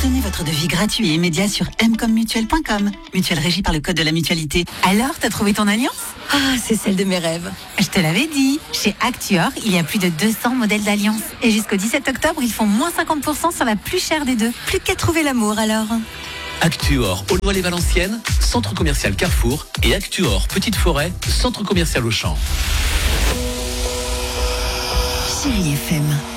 Obtenez votre devis gratuit et immédiat sur mcommutuel.com. Mutuelle régie par le code de la mutualité. Alors, t'as trouvé ton alliance ? Ah, c'est celle de mes rêves. Je te l'avais dit. Chez Actuor, il y a plus de 200 modèles d'alliance. Et jusqu'au 17 octobre, ils font moins 50% sur la plus chère des deux. Plus qu'à trouver l'amour alors. Actuor, Aulnoy-les-Valenciennes, centre commercial Carrefour, et Actuor, Petite Forêt, centre commercial Auchan. Chérie FM.